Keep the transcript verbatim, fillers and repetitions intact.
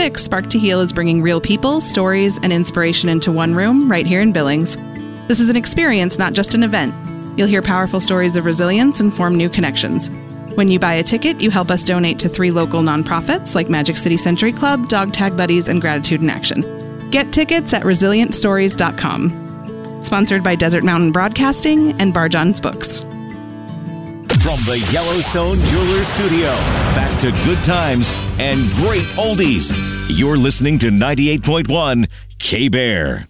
six, Spark to Heal is bringing real people, stories, and inspiration into one room right here in Billings. This is an experience, not just an event. You'll hear powerful stories of resilience and form new connections. When you buy a ticket, you help us donate to three local nonprofits like Magic City Century Club, Dog Tag Buddies, and Gratitude in Action. Get tickets at resilient stories dot com. Sponsored by Desert Mountain Broadcasting and Bar John's Books. From the Yellowstone Jewelers Studio, back to good times and great oldies. You're listening to ninety-eight point one K-Bear.